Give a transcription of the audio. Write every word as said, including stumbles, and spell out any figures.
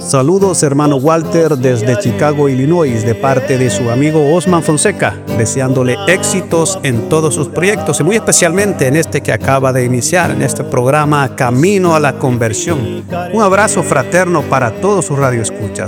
Saludos, hermano Walter, desde Chicago, Illinois, de parte de su amigo Osman Fonseca, deseándole éxitos en todos sus proyectos y muy especialmente en este que acaba de iniciar, en este programa Camino a la Conversión. Un abrazo fraterno para todos sus radioescuchas.